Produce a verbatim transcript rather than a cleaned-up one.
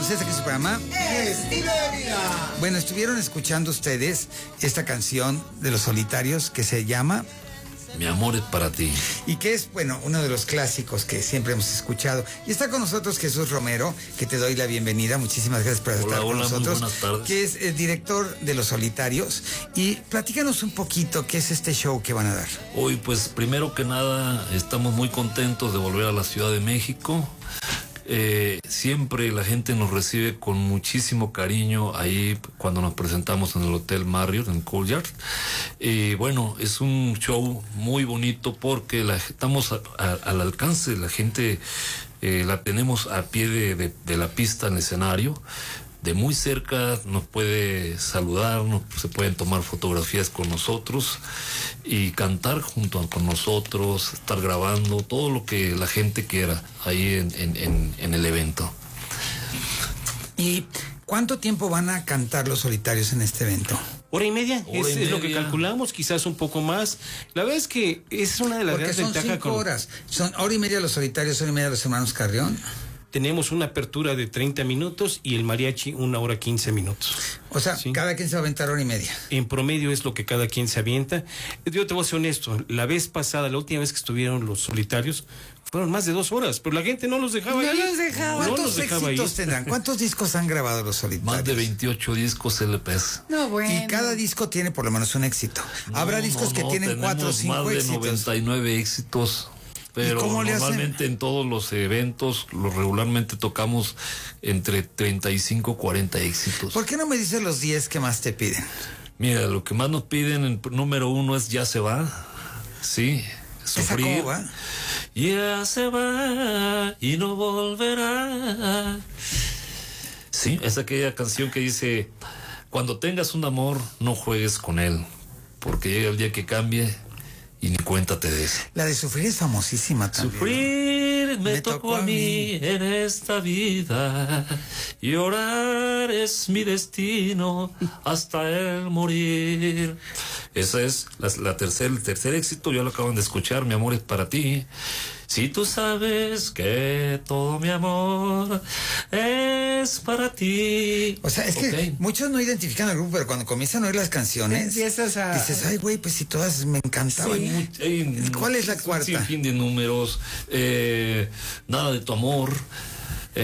bienvenidos a este que es su programa Estilo de Vida. Bueno, estuvieron escuchando ustedes esta canción de Los Solitarios que se llama Mi amor es para ti. Y que es, bueno, uno de los clásicos que siempre hemos escuchado. Y está con nosotros Jesús Romero, que te doy la bienvenida. Muchísimas gracias por estar hola, con hola, nosotros. Muy buenas tardes. Que es el director de Los Solitarios. Y platícanos un poquito qué es este show que van a dar. Hoy, pues, primero que nada, estamos muy contentos de volver a la Ciudad de México. Eh, siempre la gente nos recibe con muchísimo cariño ahí cuando nos presentamos en el Hotel Marriott en Courtyard. Y bueno, es un show muy bonito porque la, estamos a, a, al alcance de la gente, eh, la tenemos a pie de, de, de la pista en el escenario. De muy cerca nos puede saludar, nos, se pueden tomar fotografías con nosotros y cantar junto con nosotros, estar grabando, todo lo que la gente quiera ahí en, en, en, en el evento. ¿Y cuánto tiempo van a cantar Los Solitarios en este evento? Hora y media, Hora es, y es media. lo que calculamos, quizás un poco más. La verdad es que es una de las Porque grandes son ventajas. cinco con... horas. Son hora y media Los Solitarios, hora y media Los Hermanos Carrión. Tenemos una apertura de treinta minutos y el mariachi una hora quince minutos. O sea, Sí. cada quien se va a aventar hora y media. En promedio es lo que cada quien se avienta. Yo te voy a ser honesto, la vez pasada, la última vez que estuvieron Los Solitarios, fueron más de dos horas, pero la gente no los dejaba ir. No los dejaba. No ¿Cuántos los dejaba éxitos ir. tendrán? ¿Cuántos discos han grabado Los Solitarios? Más de veintiocho discos L Ps. No, bueno. Y cada disco tiene por lo menos un éxito. Habrá No, discos no, que no, tienen cuatro o tenemos cinco más de éxitos. noventa y nueve éxitos. Pero cómo le hacen? normalmente en todos los eventos, lo regularmente tocamos entre treinta y cinco y cuarenta éxitos. ¿Por qué no me dices los diez que más te piden? Mira, lo que más nos piden, en número uno es Ya se va, sí, Sufrir. ¿Esa cómo va? Ya se va y no volverá. Sí, es aquella canción que dice, cuando tengas un amor, no juegues con él, porque llega el día que cambie y ni cuenta te des. La de Sufrir es famosísima también. Sufrir me, Me tocó, tocó a a mí en esta vida, llorar es mi destino hasta el morir. Esa es la, la tercer, el tercer éxito, ya lo acaban de escuchar, Mi amor es para ti. Si tú sabes que todo mi amor es para ti. O sea, es que Ok. muchos no identifican al grupo, pero cuando comienzan a oír las canciones, Empiezas a- dices, ay, güey, pues si todas me encantaban. Hay much- hay ¿Cuál es la un cuarta? sinfín de números, eh, Nada de tu amor,